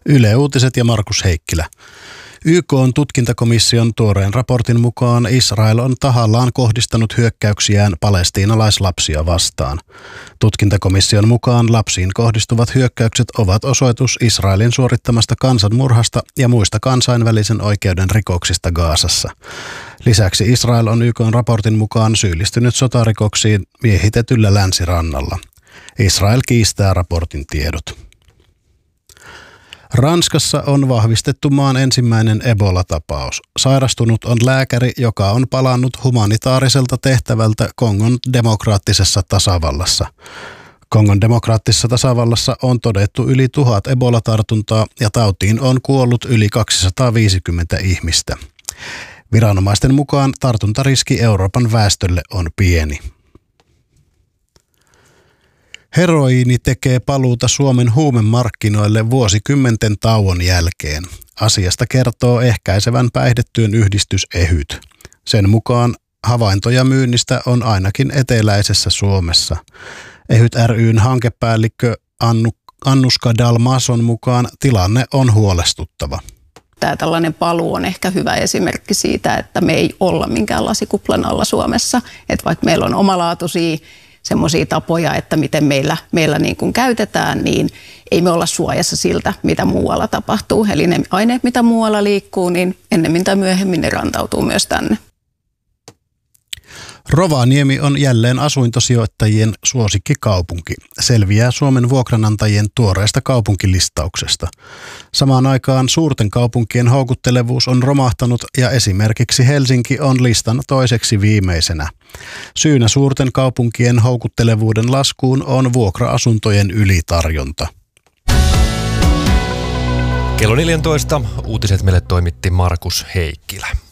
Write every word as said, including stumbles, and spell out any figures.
Yle Uutiset ja Markus Heikkilä. Y K:n tutkintakomission tuoreen raportin mukaan Israel on tahallaan kohdistanut hyökkäyksiään palestiinalaislapsia vastaan. Tutkintakomission mukaan lapsiin kohdistuvat hyökkäykset ovat osoitus Israelin suorittamasta kansanmurhasta ja muista kansainvälisen oikeuden rikoksista Gazassa. Lisäksi Israel on Y K:n raportin mukaan syyllistynyt sotarikoksiin miehitetyllä länsirannalla. Israel kiistää raportin tiedot. Ranskassa on vahvistettu maan ensimmäinen Ebola-tapaus. Sairastunut on lääkäri, joka on palannut humanitaariselta tehtävältä Kongon demokraattisessa tasavallassa. Kongon demokraattisessa tasavallassa on todettu yli tuhat Ebola-tartuntaa ja tautiin on kuollut yli kaksisataaviisikymmentä ihmistä. Viranomaisten mukaan tartuntariski Euroopan väestölle on pieni. Heroiini tekee paluuta Suomen huumemarkkinoille vuosikymmenten tauon jälkeen. Asiasta kertoo ehkäisevän päihdetyön yhdistys EHYT. Sen mukaan havaintoja myynnistä on ainakin eteläisessä Suomessa. EHYT ry:n hankepäällikkö Annu, Annuska Dalmason mukaan tilanne on huolestuttava. Tämä tällainen paluu on ehkä hyvä esimerkki siitä, että me ei olla minkään lasikuplan alla Suomessa. Että vaikka meillä on omalaatuisia semmoisia tapoja, että miten meillä, meillä niin kuin käytetään, niin ei me olla suojassa siltä, mitä muualla tapahtuu. Eli ne aineet, mitä muualla liikkuu, niin ennemmin tai myöhemmin ne rantautuu myös tänne. Rovaniemi on jälleen asuintosijoittajien suosikkikaupunki. Selviää Suomen vuokranantajien tuoreesta kaupunkilistauksesta. Samaan aikaan suurten kaupunkien houkuttelevuus on romahtanut ja esimerkiksi Helsinki on listan toiseksi viimeisenä. Syynä suurten kaupunkien houkuttelevuuden laskuun on vuokra-asuntojen ylitarjonta. Kello neljätoista uutiset meille toimitti Markus Heikkilä.